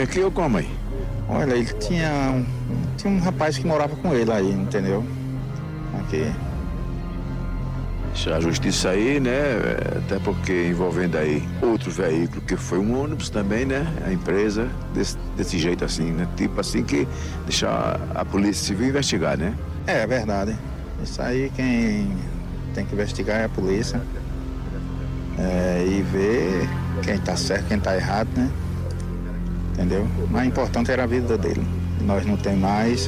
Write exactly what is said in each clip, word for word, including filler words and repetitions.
vinha aqui ou como aí? Olha, ele tinha um, tinha um rapaz que morava com ele aí, entendeu? Aqui. A justiça aí, né? Até porque envolvendo aí outro veículo que foi um ônibus também, né? A empresa, desse, desse jeito assim, né? Tipo assim que deixar a Polícia Civil investigar, né? É, é verdade. Isso aí quem tem que investigar é a polícia. É, e ver quem tá certo, quem tá errado, né? Entendeu? Mas o importante era a vida dele. Nós não tem mais.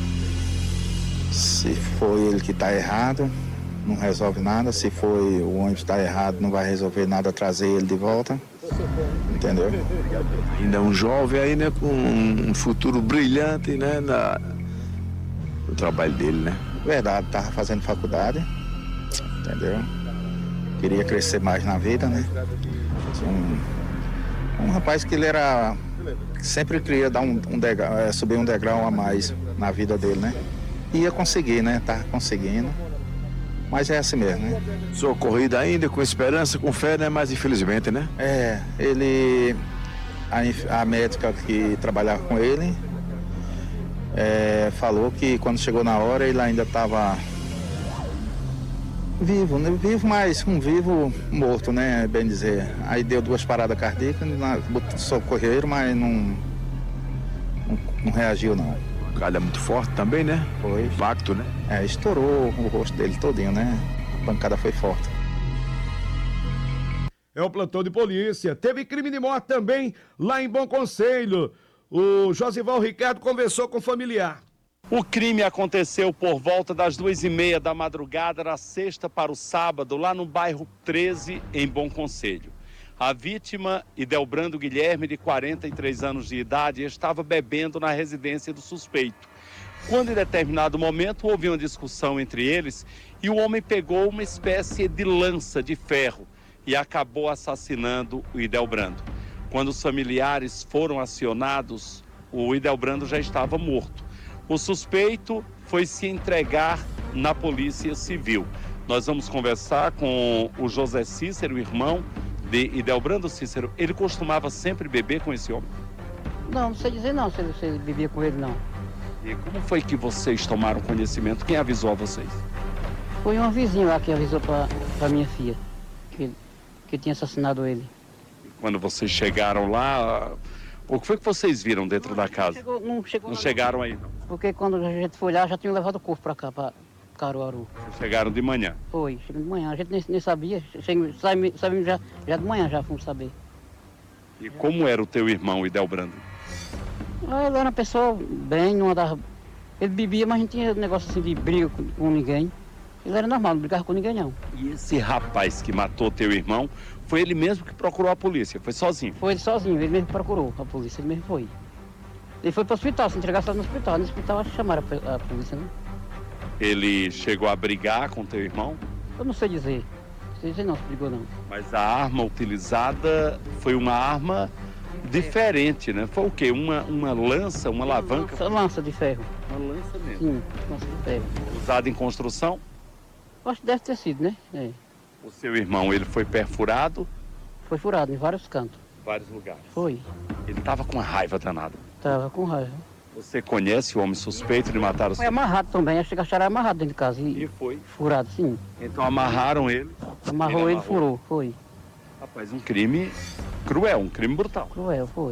Se foi ele que tá errado, não resolve nada. Se foi o ônibus tá errado, não vai resolver nada trazer ele de volta. Entendeu? Ainda é um jovem aí, né? Com um futuro brilhante, né? Na, no trabalho dele, né? Verdade, tava fazendo faculdade. Entendeu? Queria crescer mais na vida, né? Um, um rapaz que ele era... Sempre queria dar um, um degrau, é, subir um degrau a mais na vida dele, né? Ia conseguir, né? Tava conseguindo. Mas é assim mesmo, né? Socorrido ainda, com esperança, com fé, né? Mas infelizmente, né? É, ele... A, a médica que trabalhava com ele é, falou que quando chegou na hora ele ainda estava vivo, né? Vivo, mas um vivo morto, né? Bem dizer. Aí deu duas paradas cardíacas, socorreram, mas não, não, não reagiu, não. O cara é muito forte também, né? Foi. Impacto, né? É, estourou o rosto dele todinho, né? A pancada foi forte. É o plantão de polícia. Teve crime de morte também lá em Bom Conselho. O Josival Ricardo conversou com o familiar. O crime aconteceu por volta das duas e meia da madrugada, na sexta para o sábado, lá no bairro treze, em Bom Conselho. A vítima, Idelbrando Guilherme, de quarenta e três anos de idade, estava bebendo na residência do suspeito. Quando, em determinado momento, houve uma discussão entre eles e o homem pegou uma espécie de lança de ferro e acabou assassinando o Idelbrando. Quando os familiares foram acionados, o Idelbrando já estava morto. O suspeito foi se entregar na Polícia Civil. Nós vamos conversar com o José Cícero, irmão de Idelbrando. Cícero, ele costumava sempre beber com esse homem? Não, não sei dizer não se ele, se ele bebia com ele, não. E como foi que vocês tomaram conhecimento? Quem avisou a vocês? Foi uma vizinha lá que avisou para a minha filha que, que tinha assassinado ele. E quando vocês chegaram lá, o que foi que vocês viram dentro não, da casa? Não, chegou, não, chegou não lá, chegaram não. aí, não? Porque quando a gente foi lá, já tinham levado o corpo para cá, para Caruaru. Vocês chegaram de manhã? Foi, chegou de manhã. A gente nem, nem sabia, sabíamos sabe, já, já de manhã já fomos saber. E como era o teu irmão, Idelbrando? Ele era uma pessoa bem, não andava... Ele bebia, mas não tinha negócio assim de briga com, com ninguém. Ele era normal, não brigava com ninguém, não. E esse rapaz que matou teu irmão, foi ele mesmo que procurou a polícia? Foi sozinho? Foi ele sozinho, ele mesmo procurou a polícia, ele mesmo foi. Ele foi para o hospital, se entregar só no hospital. No hospital acho que chamaram a, a polícia, né? Ele chegou a brigar com teu irmão? Eu não sei dizer. Não sei dizer não, se brigou não. Mas a arma utilizada foi uma arma diferente, né? Foi o quê? Uma, uma lança, uma alavanca? Lança, lança de ferro. Uma lança mesmo? Sim, lança de ferro. Usada em construção? Acho que deve ter sido, né? É. O seu irmão, ele foi perfurado? Foi furado em vários cantos. Vários lugares? Foi. Ele estava com uma raiva danada? Tava com raiva. Você conhece o homem suspeito de matar o Foi seu... amarrado também, acho que acharam amarrado dentro de casa. E, E foi? Furado, sim. Então amarraram ele? Amarrou ele, ele furou, foi. Rapaz, um crime cruel, um crime brutal. Cruel, foi.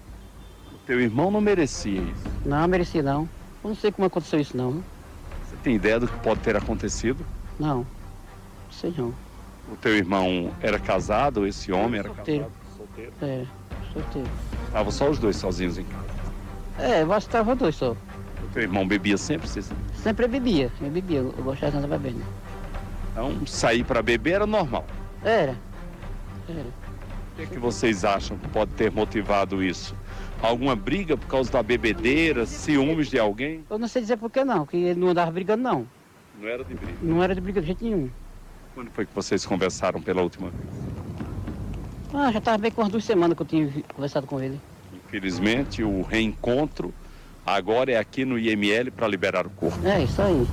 O teu irmão não merecia isso? Não, merecia não. Eu não sei como aconteceu isso não. Você tem ideia do que pode ter acontecido? Não, não sei não. O teu irmão era casado, esse homem era solteiro. casado? Solteiro. É, solteiro. Estavam só os dois sozinhos em casa? É, eu acho que estava dois só. O teu irmão bebia sempre, Cícero? Sempre bebia, eu bebia, eu gostava de andar bebendo. Então, sair para beber era normal? Era, era. O que, é que vocês acham que pode ter motivado isso? Alguma briga por causa da bebedeira, ciúmes de alguém? Eu não sei dizer por que não, que ele não andava brigando não. Não era de briga? Não era de briga de jeito nenhum. Quando foi que vocês conversaram pela última vez? Ah, já estava bem com umas duas semanas que eu tinha conversado com ele. Infelizmente, o reencontro agora é aqui no I M L para liberar o corpo. É, isso aí,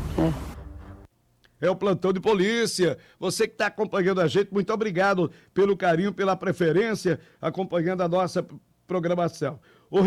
é. É o plantão de polícia. Você que está acompanhando a gente, muito obrigado pelo carinho, pela preferência, acompanhando a nossa programação.